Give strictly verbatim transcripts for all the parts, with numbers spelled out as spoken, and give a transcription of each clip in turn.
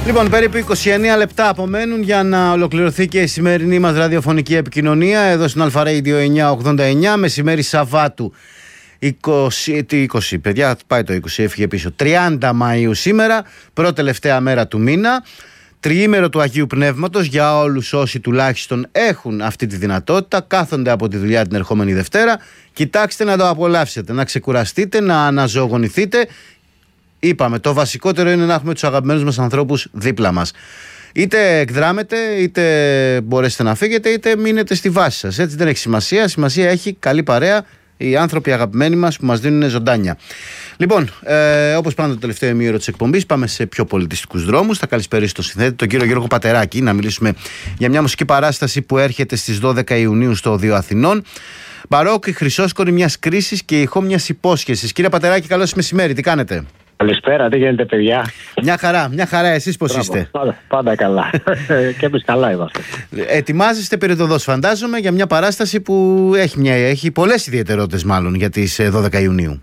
Λοιπόν, περίπου είκοσι εννέα λεπτά απομένουν για να ολοκληρωθεί και η σημερινή μας ραδιοφωνική επικοινωνία εδώ στην Αλφα Radio εννιακόσια ογδόντα εννιά, μεσημέρι Σαββάτου είκοσι, είκοσι, παιδιά, πάει το είκοσι, έφυγε πίσω, τριάντα Μαΐου σήμερα, πρώτη τελευταία μέρα του μήνα, τριήμερο του Αγίου Πνεύματος για όλους όσοι τουλάχιστον έχουν αυτή τη δυνατότητα, κάθονται από τη δουλειά την ερχόμενη Δευτέρα. Κοιτάξτε να το απολαύσετε, να ξεκουραστείτε, να αναζωογονηθείτε. Είπαμε, το βασικότερο είναι να έχουμε τους αγαπημένους μας ανθρώπους δίπλα μας. Είτε εκδράμετε, είτε μπορέσετε να φύγετε, είτε μείνετε στη βάση σας. Έτσι δεν έχει σημασία. Σημασία έχει καλή παρέα, οι άνθρωποι αγαπημένοι μας που μας δίνουν ζωντάνια. Λοιπόν, ε, όπως πάντα το τελευταίο ημίωρο της εκπομπής, πάμε σε πιο πολιτιστικούς δρόμους. Θα καλησπερίσω τον συνθέτη, τον κύριο Γιώργο Πατεράκη, να μιλήσουμε για μια μουσική παράσταση που έρχεται στις δώδεκα Ιουνίου στο Οδείο Αθηνών. Μπαρόκ, η χρυσόσκορη μιας κρίσης και η ηχό μιας υπόσχεσης. Κύριε Πατεράκη, καλώς σας μεσημέρι, τι κάνετε? Καλησπέρα, τι γίνεται, παιδιά? Μια χαρά, μια χαρά, εσείς πώς είστε? Πάντα, πάντα καλά. Και εμείς καλά είμαστε. Ετοιμάζεστε περιτοδός, φαντάζομαι, για μια παράσταση που έχει, μια, έχει πολλές ιδιαιτερότητες, μάλλον, για τις δώδεκα Ιουνίου.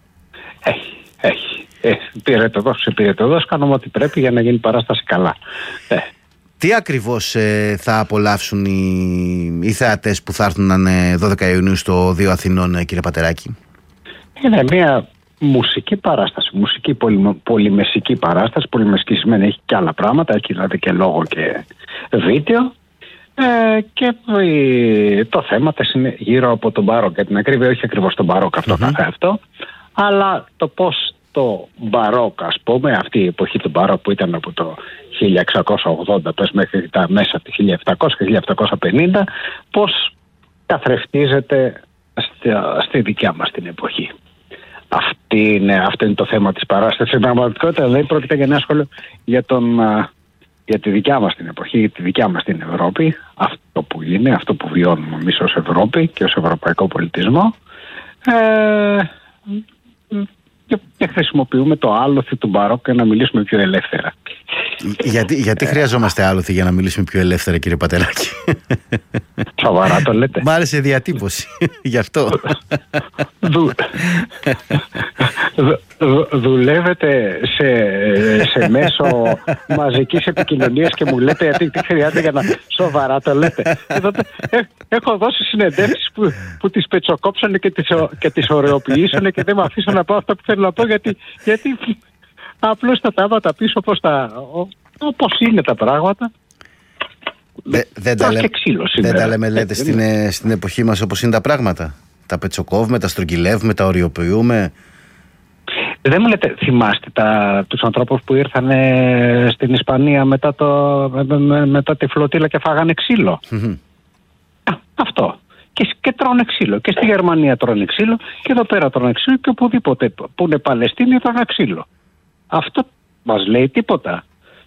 Έχει, έχει. Ε, πυρετοδός σε πυρετοδός, κάνουμε ό,τι πρέπει για να γίνει παράσταση καλά. Ε. Τι ακριβώς ε, θα απολαύσουν οι, οι θεατές που θα έρθουν ε, δώδεκα Ιουνίου στο Οδείο Αθηνών, ε, κύριε Πατεράκη? Είναι μια μουσική παράσταση, μουσική πολυ, πολυμεσική παράσταση. Πολυμεσική σημαίνει έχει και άλλα πράγματα, έχει δηλαδή και λόγο και βίντεο. Ε, και ε, το θέμα είναι γύρω από τον μπαρόκ. Για την ακρίβεια, όχι ακριβώς τον μπαρόκ αυτό mm-hmm. καθ' αυτό, αλλά το πώς το μπαρόκ, ας πούμε, αυτή η εποχή του μπαρόκ που ήταν από το χίλια εξακόσια ογδόντα πες μέχρι τα μέσα από το χίλια επτακόσια και χίλια επτακόσια πενήντα, πώς καθρεφτίζεται στη, στη δικιά μας την εποχή. Αυτή είναι, αυτό είναι το θέμα της παράστασης. Στην πραγματικότητα δεν πρόκειται για ένα σχόλιο για, τον, για τη δικιά μας την εποχή, για τη δικιά μας την Ευρώπη, αυτό που είναι, αυτό που βιώνουμε εμείς ως Ευρώπη και ως ευρωπαϊκό πολιτισμό. Ε, και χρησιμοποιούμε το άλοθη του μπαρόκ για να μιλήσουμε πιο ελεύθερα. Γιατί, γιατί χρειαζόμαστε άλοθη για να μιλήσουμε πιο ελεύθερα, κύριε Πατεράκη? Σοβαρά το λέτε? Μ' άρεσε η διατύπωση, γι' αυτό. Δου, δου, δουλεύετε σε, σε μέσο μαζικής επικοινωνίας και μου λέτε γιατί τι χρειάζεται για να... Σοβαρά το λέτε? Έχω δώσει συνεντεύξεις που, που τις πετσοκόψανε και τις, και τις ωρεοποιήσανε και δεν με αφήσαν να πω αυτά που θέλω να πω, γιατί, γιατί απλώς τα τάματα πίσω όπως, τα, όπως είναι τα πράγματα. Δε, δεν, τα λέ, δεν τα λέμε, λέτε, στην, ε, στην εποχή μας όπως είναι τα πράγματα? Τα πετσοκόβουμε, τα στρογγυλεύουμε, τα οριοποιούμε. Δεν μου λέτε, θυμάστε τα, τους ανθρώπους που ήρθαν ε, στην Ισπανία μετά, το, με, με, μετά τη φλωτήλα και φάγανε ξύλο? Mm-hmm. Α, αυτό. Και, και τρώνε ξύλο. Και στη Γερμανία τρώνε ξύλο και εδώ πέρα τρώνε ξύλο και οπουδήποτε που είναι Παλαιστίνη τρώνε ξύλο. Αυτό μας λέει τίποτα?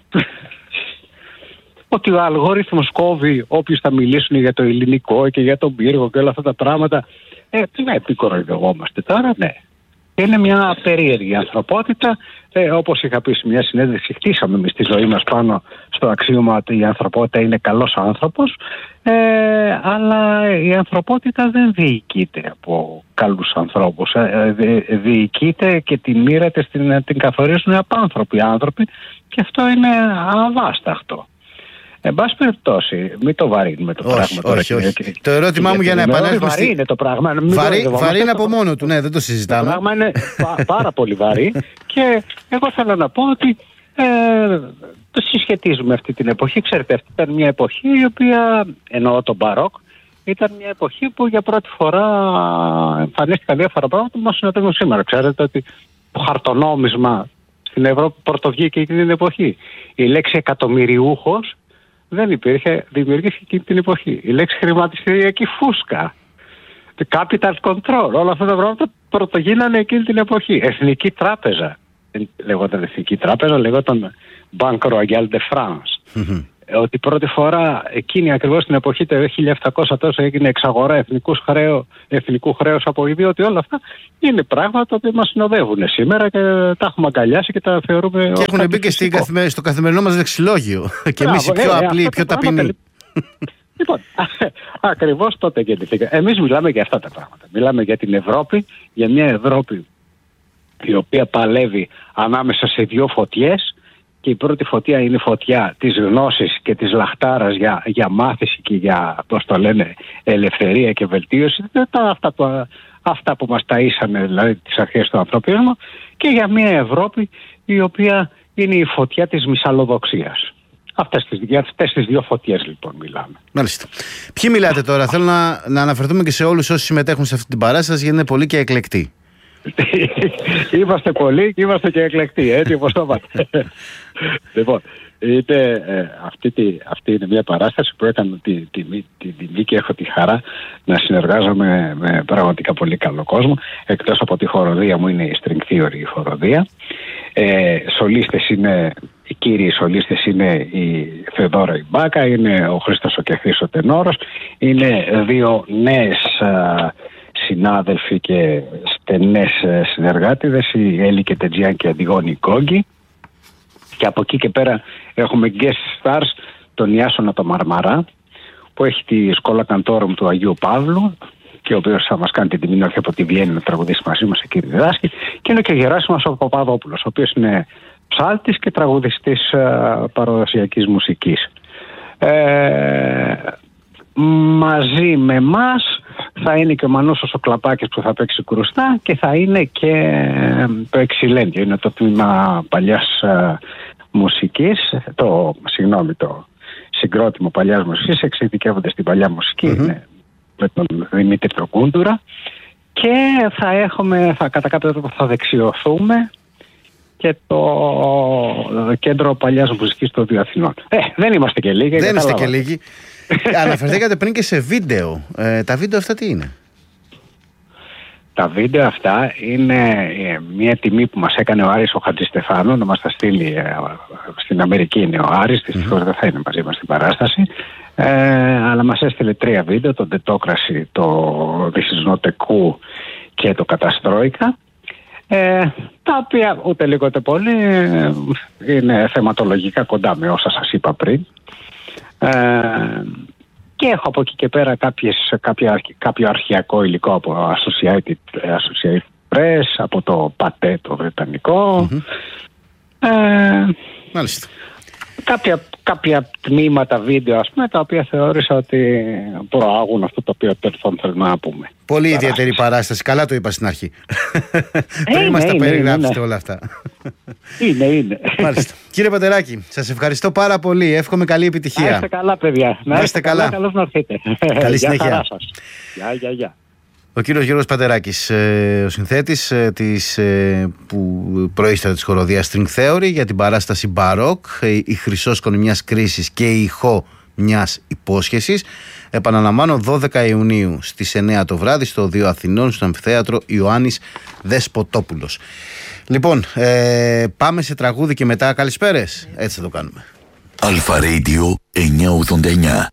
Ότι ο αλγόριθμος κόβει όποιους θα μιλήσουν για το ελληνικό και για τον πύργο και όλα αυτά τα πράγματα. Ε, ναι, επικοροϊδευόμαστε τώρα, ναι. Είναι μια περίεργη ανθρωπότητα. Ε, όπως είχα πει σε μια συνέντευξη, χτίσαμε εμείς τη ζωή μας πάνω στο αξίωμα ότι η ανθρωπότητα είναι καλός άνθρωπος. Ε, αλλά η ανθρωπότητα δεν διοικείται από καλούς ανθρώπους. Ε, ε, διοικείται και την μοίρεται, την, την καθορίζουν απάνθρωποι άνθρωποι και αυτό είναι αβάσταχτο. Εν πάση περιπτώσει, μην το βαρύνουμε το όχι, πράγμα. Όχι, όχι. Και, το ερώτημά και μου για να επανέλθουμε. Βαρύ είναι το πράγμα. Βαρύ, βαρύ είναι από μόνο του, ναι, δεν το συζητάμε. Το πράγμα είναι πά, πάρα πολύ βαρύ και εγώ θέλω να πω ότι ε, το συσχετίζουμε αυτή την εποχή. Ξέρετε, αυτή ήταν μια εποχή η οποία, εννοώ τον μπαρόκ, ήταν μια εποχή που για πρώτη φορά εμφανίστηκαν διάφορα πράγματα που μας συναντούν σήμερα. Ξέρετε ότι το χαρτονόμισμα στην Ευρώπη πρωτοβγήκε εκείνη την εποχή. Η λέξη εκατομμυριούχος δεν υπήρχε, δημιουργήθηκε εκείνη την εποχή. Η λέξη χρηματιστηριακή φούσκα, capital control, όλα αυτά τα πράγματα πρωτογίνανε εκείνη την εποχή. Εθνική τράπεζα, δεν λεγόταν Εθνική Τράπεζα, λεγόταν Banque Royale de France. Mm-hmm. Ότι πρώτη φορά εκείνη ακριβώς την εποχή το χίλια επτακόσια τόσο έγινε εξαγορά χρέου, εθνικού χρέους από ιδιώτη. Όλα αυτά είναι πράγματα που μας συνοδεύουν σήμερα και τα έχουμε αγκαλιάσει και τα θεωρούμε. Και έχουν μπει και στη καθημερι... στο καθημερινό μας λεξιλόγιο. Και εμείς οι πιο ε, απλοί, πιο ταπεινοί. Λοιπόν, ακριβώς τότε γεννηθήκα. Εμείς μιλάμε για αυτά τα πράγματα. Μιλάμε για την Ευρώπη, για μια Ευρώπη η οποία παλεύει ανάμεσα σε δύο φωτιές και η πρώτη φωτιά είναι η φωτιά της γνώσης και της λαχτάρας για, για μάθηση και για, πώς το λένε, ελευθερία και βελτίωση, αυτά, το, αυτά που μας ταΐσανε, δηλαδή τις αρχές του ανθρωπισμού, και για μια Ευρώπη η οποία είναι η φωτιά της μυσαλλοδοξίας. Αυτές τις, για αυτές τις δύο φωτιές λοιπόν μιλάμε. Μάλιστα. Ποιοι μιλάτε τώρα? Θέλω να, να αναφερθούμε και σε όλους όσοι συμμετέχουν σε αυτή την παράσταση, γιατί είναι πολλοί και εκλεκτοί. Είμαστε πολλοί και είμαστε και εκλεκτοί, έτσι όπως το είπατε. Λοιπόν, είτε, ε, αυτή, τη, αυτή είναι μια παράσταση που έκανε τη, τη, τη, τη τιμή και έχω τη χαρά να συνεργάζομαι με πραγματικά πολύ καλό κόσμο. Εκτός από τη χοροδία μου είναι η String Theory η χοροδία. Ε, σολίστες είναι, οι κύριοι σολίστες είναι η Θεοδόρα η Μπάκα, είναι ο Χρήστος ο Κεχθής ο τενόρος, είναι δύο νέες α, συνάδελφοι και στενές συνεργάτηδες, η Έλλη και Τετζιάν και Αντιγόνη Κόγκη, και από εκεί και πέρα έχουμε guest stars τον Ιάσονα το Μαρμαρά, που έχει τη σκόλα καντόρομ του Αγίου Παύλου και ο οποίος θα μας κάνει την τιμή όχι από τη Βιέννη να τραγουδήσει μαζί μας εκεί διδάσκει, και είναι και ο Γεράσιμος ο Παπαδόπουλος, ο οποίος είναι ψάλτης και τραγουδιστής uh, παραδοσιακής μουσικής. Ε, μαζί με εμάς θα είναι και ο Μανούσος ο Κλαπάκης που θα παίξει κρουστά, και θα είναι και το Εξιλέντιο, είναι το τμήμα παλιάς uh, μουσικής, το, συγγνώμη, το συγκρότημα παλιάς μουσικής, εξειδικεύονται στην παλιά μουσική, mm-hmm. είναι με τον Δημήτρη τον Κούντουρα, και θα έχουμε, θα, κατά κάποιο τρόπο θα δεξιωθούμε και το κέντρο παλιάς μουσικής των δύο Αθηνών. Ε, δεν είμαστε και λίγοι. Δεν είστε και λίγοι. Αναφερθήκατε πριν και σε βίντεο. Ε, τα βίντεο αυτά τι είναι? Τα βίντεο αυτά είναι μια τιμή που μας έκανε ο Άρης ο Χατζηστεφάνου να μας τα στείλει. Στην Αμερική είναι ο Άρης, δυστυχώς mm-hmm. δεν θα είναι μαζί μας στην παράσταση. Ε, αλλά μας έστειλε τρία βίντεο, το Ντετόκραση, το This is not a coup και το Καταστρόικα, ε, τα οποία ούτε λίγο ούτε πολύ είναι θεματολογικά κοντά με όσα σας είπα πριν. Ε, και έχω από εκεί και πέρα κάποιες, κάποια, κάποιο αρχαιακό υλικό από Associated, Associated Press, από το ΠΑΤΕ το βρετανικό. Mm-hmm. Ε, Μάλιστα. Κάποια, κάποια τμήματα βίντεο, ας πούμε, τα οποία θεώρησα ότι προάγουν αυτό το οποίο τέλος θέλουμε να πούμε. Πολύ ιδιαίτερη παράσταση. Καλά το είπα στην αρχή. Πρέπει να τα περιγράψετε όλα αυτά. Είναι, είναι. Μάλιστα. Κύριε Πατεράκη, σας ευχαριστώ πάρα πολύ. Εύχομαι καλή επιτυχία. Να είστε καλά, παιδιά. Να είστε καλά. Καλώς να έρθετε. Καλή συνέχεια. Γεια, γεια, γεια. Ο κύριος Γιώργος Πατεράκης, ο συνθέτης της, που προείσταται της χοροδίας String Theory για την παράσταση Baroque, η χρυσόσκονη μιας κρίσης και η ηχό μιας υπόσχεσης. Επαναλαμβάνω, δώδεκα Ιουνίου στις εννιά το βράδυ στο δύο Αθηνών, στο Αμφιθέατρο Ιωάννης Δεσποτόπουλος. Λοιπόν, ε, πάμε σε τραγούδι και μετά καλησπέρες. Έτσι θα το κάνουμε. Αλφα Radio εννιακόσια ογδόντα εννιά.